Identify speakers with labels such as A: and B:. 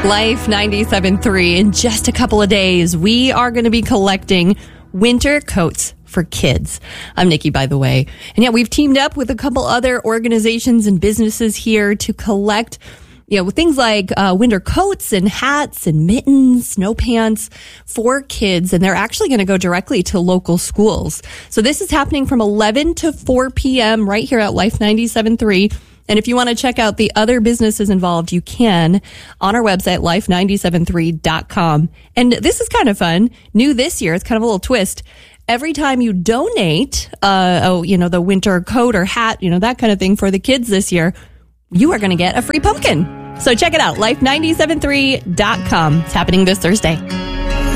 A: Life 97.3. In just a couple of days, we are going to be collecting winter coats for kids. I'm Nikki, by the way. And yeah, we've teamed up with a couple other organizations and businesses here to collect, things like winter coats and hats and mittens, snow pants for kids. And they're actually going to go directly to local schools. So this is happening from 11 to 4 p.m. right here at Life 97.3. And if you want to check out the other businesses involved, you can on our website, life973.com. And this is kind of fun. New this year, it's kind of a little twist. Every time you donate, the winter coat or hat, that kind of thing for the kids this year, you are going to get a free pumpkin. So check it out, life973.com. It's happening this Thursday.